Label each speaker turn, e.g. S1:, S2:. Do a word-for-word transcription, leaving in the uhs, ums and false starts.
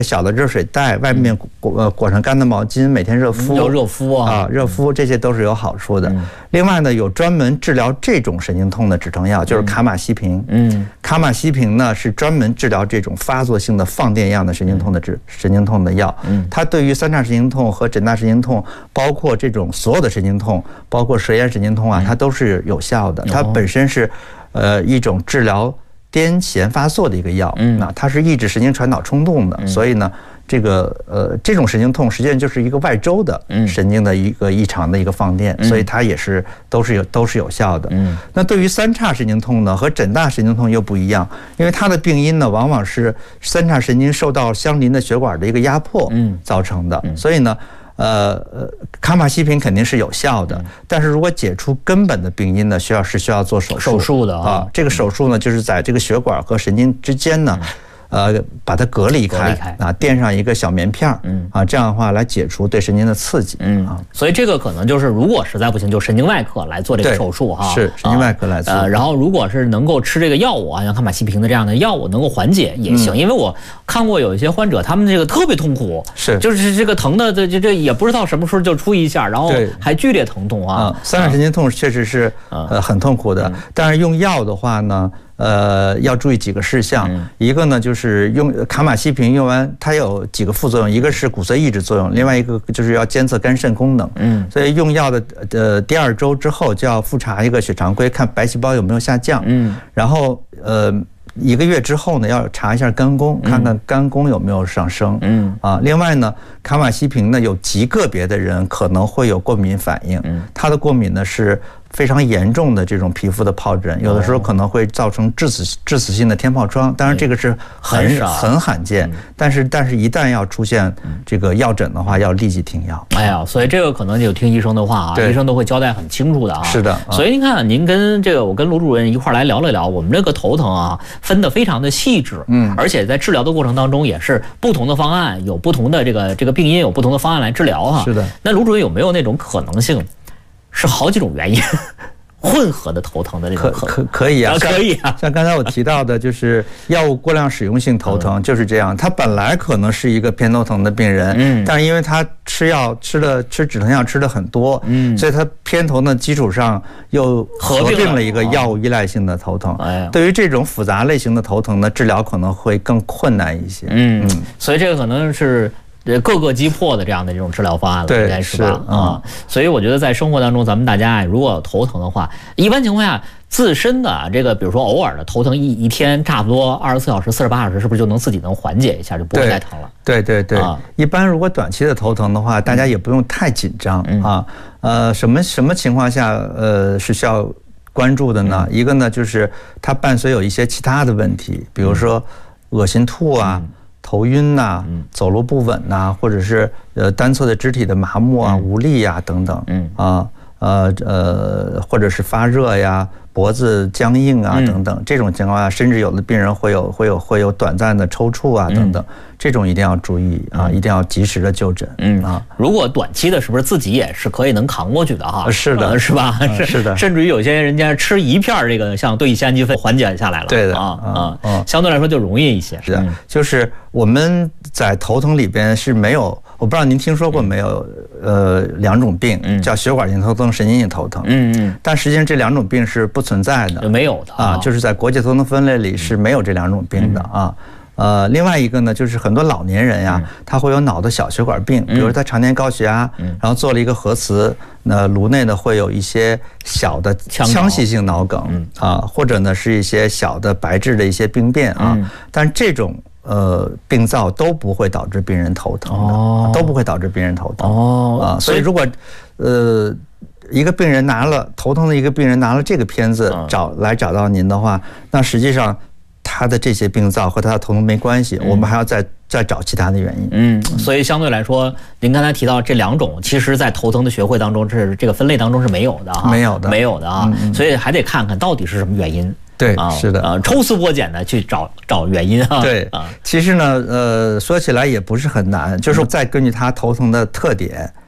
S1: 小的热水袋，外面裹呃裹上干的毛巾，每天热敷，
S2: 有热敷啊，
S1: 啊，热敷这些都是有好处的。
S2: 嗯、
S1: 另外呢，有专门治疗这种神经痛的止疼药，就是卡马西平。
S2: 嗯，
S1: 卡马西平呢是专门治疗这种发作性的放电样的神经痛的治神经痛的药。嗯，它对于三叉神经痛和枕大神经痛，包括这种所有的神经痛，包括舌咽神经痛啊，它都是有效的。它本身是，呃，一种治疗癫痫发作的一个药。嗯，那它是抑制神经传导冲动的，嗯、所以呢。这个呃，这种神经痛实际上就是一个外周的神经的一个异常的一个放电，嗯、所以它也是都是有都是有效的。嗯，那对于三叉神经痛呢，和枕大神经痛又不一样，因为它的病因呢，往往是三叉神经受到相邻的血管的一个压迫，嗯，造成的。嗯、所以呢，呃呃，卡马西平肯定是有效的，嗯、但是如果解除根本的病因呢，需要是需要做手术
S2: 手术的 啊,
S1: 啊。这个手术呢，就是在这个血管和神经之间呢。嗯呃，把它隔离开，开啊，垫上一个小棉片，嗯啊，这样的话来解除对神经的刺激，
S2: 嗯啊，所以这个可能就是，如果实在不行，就神经外科来做这个手术哈，
S1: 是神经外科来做。
S2: 呃，然后如果是能够吃这个药物啊，像卡马西平的这样的药物能够缓解也行，嗯、因为我看过有一些患者，他们这个特别痛苦，
S1: 是
S2: 就是这个疼的这这这也不知道什么时候就出一下，然后还剧烈疼痛啊。
S1: 三叉神经痛确实是呃很痛苦的，嗯、但是用药的话呢。呃，要注意几个事项，嗯、一个呢就是用卡马西平用完，它有几个副作用，一个是骨髓抑制作用，另外一个就是要监测肝肾功能。嗯，所以用药的呃第二周之后就要复查一个血常规，看白细胞有没有下降。嗯，然后呃一个月之后呢，要查一下肝功，看看肝功有没有上升。嗯，啊，另外呢，卡马西平呢有极个别的人可能会有过敏反应，嗯，它的过敏呢是。非常严重的这种皮肤的疱疹，有的时候可能会造成致死致死性的天疱疮，当然这个是很很罕见，但是但是一旦要出现这个药疹的话，要立即停药。
S2: 哎呀，所以这个可能就听医生的话啊，医生都会交代很清楚的啊。
S1: 是的，
S2: 所以您看，您跟这个我跟卢主任一块来聊了聊，我们这个头疼啊分得非常的细致，嗯，而且在治疗的过程当中也是不同的方案，有不同的这个这个病因，有不同的方案来治疗哈。
S1: 是的，
S2: 那卢主任有没有那种可能性？是好几种原因混合的头疼的那种
S1: 可可可以啊，
S2: 可以啊。
S1: 像刚才我提到的，就是药物过量使用性头疼就是这样。他本来可能是一个偏头疼的病人，嗯，但是因为他吃药吃的吃止疼药吃的很多，嗯，所以他偏头的基础上又合并了一个药物依赖性的头疼。哎，对于这种复杂类型的头疼呢，治疗可能会更困难一些。嗯
S2: 嗯，所以这个可能是。各个击破的这样的这种治疗方案了，应该是吧？啊、嗯，所以我觉得在生活当中，咱们大家如果有头疼的话，一般情况下自身的这个，比如说偶尔的头疼一一天差不多二十四小时、四十八小时，是不是就能自己能缓解一下，就不会再疼了？
S1: 对对对，啊、一般如果短期的头疼的话，大家也不用太紧张、嗯、啊。呃，什么什么情况下呃是需要关注的呢？嗯、一个呢就是它伴随有一些其他的问题，比如说恶心吐啊。嗯头晕呐、啊，走路不稳呐、啊，或者是呃单侧的肢体的麻木啊、无力呀、啊、等等，嗯啊呃呃，或者是发热呀、脖子僵硬啊等等，这种情况下，甚至有的病人会有会有会有短暂的抽搐啊等等，这种一定要注意啊，一定要及时的就诊。嗯啊，
S2: 如果短期的，是不是自己也是可以能扛过去的哈？
S1: 是的，
S2: 是吧？
S1: 是是的，
S2: 甚至于有些人家吃一片这个像对乙酰氨基酚缓解下来了，
S1: 对的
S2: 啊啊，相对来说就容易一些。
S1: 是的，就是我们在头疼里边是没有，我不知道您听说过没有？呃，两种病叫血管性头疼、神经性头疼。嗯嗯，但实际上这两种病是不存在的，
S2: 没有的
S1: 啊，就是在国际头疼分类里是没有这两种病的啊。呃，另外一个呢，就是很多老年人呀，他会有脑的小血管病，比如他常年高血压，然后做了一个核磁，那颅内呢会有一些小的腔隙性脑梗啊，或者呢是一些小的白质的一些病变啊，但这种。呃，病灶都不会导致病人头疼的，哦、都不会导致病人头疼。哦，啊，所以如果，呃，一个病人拿了头疼的一个病人拿了这个片子找来找到您的话，那实际上他的这些病灶和他的头疼没关系，嗯、我们还要再再找其他的原因。
S2: 嗯，所以相对来说，您刚才提到这两种，其实在头疼的学会当中是这个分类当中是没有的哈，
S1: 没有的，
S2: 没有的啊，嗯、所以还得看看到底是什么原因。
S1: 对，是的，
S2: 啊，抽丝剥茧的去找找原因啊。
S1: 对啊，其实呢，呃，说起来也不是很难，就是再根据他头疼的特点，